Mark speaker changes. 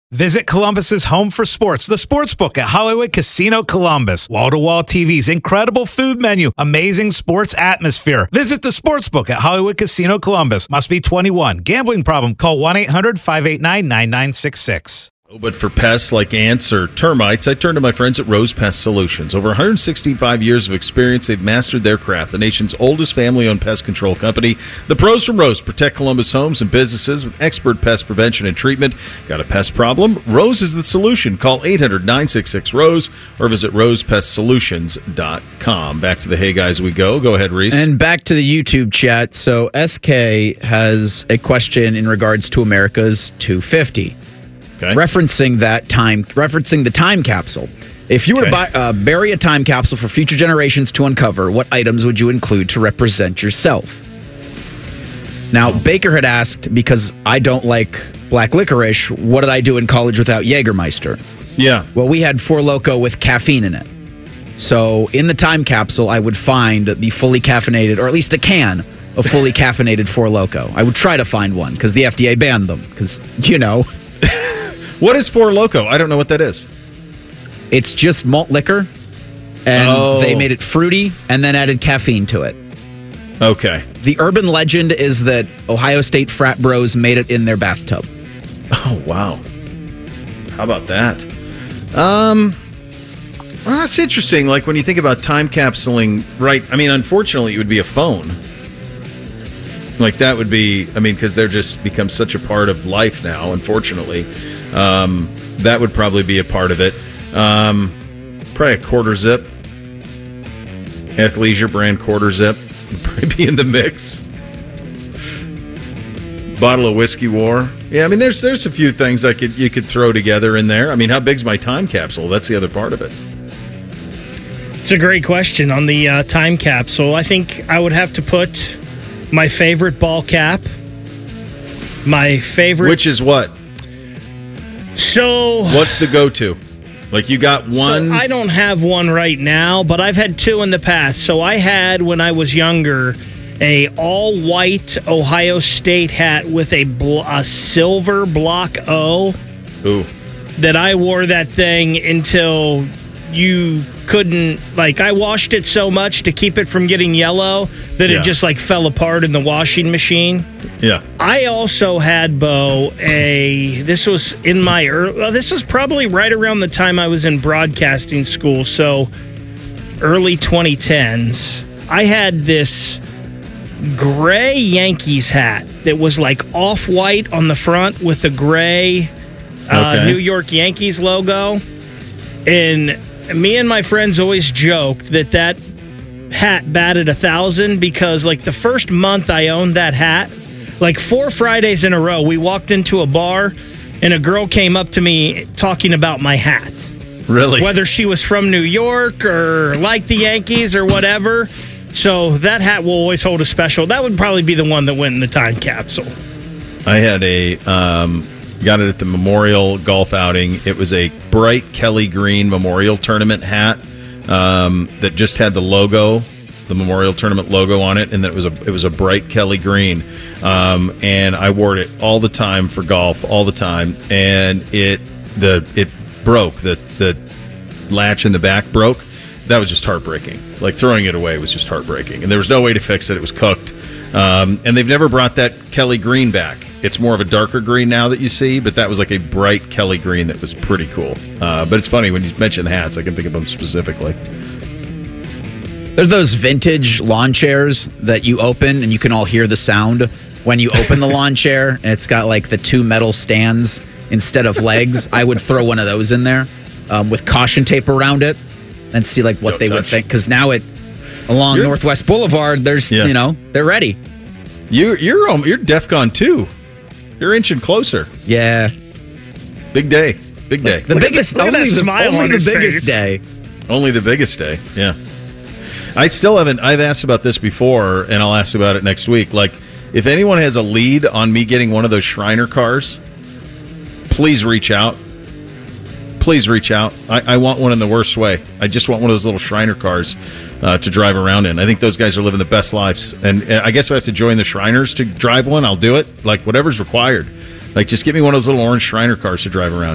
Speaker 1: Visit Columbus's home for sports, the Sportsbook at Hollywood Casino Columbus. Wall-to-wall TVs, incredible food menu, amazing sports atmosphere. Visit the Sportsbook at Hollywood Casino Columbus. Must be 21. Gambling problem? Call 1-800-589-9966.
Speaker 2: Oh, but for pests like ants or termites, I turn to my friends at Rose Pest Solutions. Over 165 years of experience, they've mastered their craft. The nation's oldest family-owned pest control company. The pros from Rose protect Columbus homes and businesses with expert pest prevention and treatment. Got a pest problem? Rose is the solution. Call 800-966-ROSE or visit rosepestsolutions.com. Back to the Hey Guys we go. Go ahead, Reese.
Speaker 3: And back to the YouTube chat. So SK has a question in regards to America's 250.
Speaker 2: Okay.
Speaker 3: Referencing the time capsule. If you were to bury a time capsule for future generations to uncover, what items would you include to represent yourself? Now, Baker had asked, because I don't like black licorice, what did I do in college without Jägermeister?
Speaker 2: Yeah.
Speaker 3: Well, we had Four Loko with caffeine in it. So in the time capsule, I would find the fully caffeinated, or at least a can of fully caffeinated Four Loko. I would try to find one because the FDA banned them. Because,
Speaker 2: What is Four Loko? I don't know what that is.
Speaker 3: It's just malt liquor, and they made it fruity and then added caffeine to it.
Speaker 2: Okay.
Speaker 3: The urban legend is that Ohio State frat bros made it in their bathtub.
Speaker 2: Oh, wow. How about that? Well, it's interesting. Like when you think about time capsuling, right? I mean, unfortunately, it would be a phone. Like that would be, because they're just become such a part of life now, unfortunately. That would probably be a part of it. Probably a quarter zip. Athleisure brand quarter zip would probably be in the mix. Bottle of Whiskey War. Yeah, there's a few things you could throw together in there. How big's my time capsule? That's the other part of it.
Speaker 4: It's a great question on the time capsule. I think I would have to put my favorite ball cap. My favorite...
Speaker 2: Which is what?
Speaker 4: So...
Speaker 2: What's the go-to? Like you got one...
Speaker 4: So I don't have one right now, but I've had two in the past. So I had, when I was younger, a all-white Ohio State hat with a silver block O.
Speaker 2: Ooh.
Speaker 4: That I wore that thing until you couldn't... I washed it so much to keep it from getting yellow that it just, fell apart in the washing machine.
Speaker 2: Yeah.
Speaker 4: I also had, Bo, this was in my this was probably right around the time I was in broadcasting school, so early 2010s. I had this gray Yankees hat that was off-white on the front with the gray New York Yankees logo. And me and my friends always joked that hat batted 1,000 because, the first month I owned that hat, 4 Fridays in a row, we walked into a bar and a girl came up to me talking about my hat.
Speaker 2: Really?
Speaker 4: Whether she was from New York or liked the Yankees or whatever. So that hat will always hold a special. That would probably be the one that went in the time capsule.
Speaker 2: I had got it at the Memorial Golf outing. It was a bright Kelly Green Memorial Tournament hat that just had the logo, the Memorial Tournament logo on it, and that it was a bright Kelly Green. And I wore it all the time for golf, all the time, and it broke. The latch in the back broke. That was just heartbreaking. Throwing it away was just heartbreaking, and there was no way to fix it. It was cooked. And they've never brought that Kelly Green back. It's more of a darker green now that you see, but that was a bright Kelly Green that was pretty cool. But it's funny, when you mention hats, I can think of them specifically.
Speaker 3: There's those vintage lawn chairs that you open and you can all hear the sound when you open the lawn chair, and it's got the two metal stands instead of legs. I would throw one of those in there with caution tape around it and see what they would think. Because now along Northwest Boulevard, there's, they're ready.
Speaker 2: You're DEFCON 2. You're inching closer.
Speaker 3: Yeah.
Speaker 2: Big day. Big day.
Speaker 3: The biggest,
Speaker 4: look at that smile on his
Speaker 3: biggest
Speaker 4: face.
Speaker 3: day.
Speaker 2: Only the biggest day. Yeah. I still haven't. I've asked about this before, and I'll ask about it next week. If anyone has a lead on me getting one of those Shriner cars, please reach out. Please reach out. I want one in the worst way. I just want one of those little Shriner cars to drive around in. I think those guys are living the best lives. And I guess if I have to join the Shriners to drive one, I'll do it. Whatever's required. Just get me one of those little orange Shriner cars to drive around.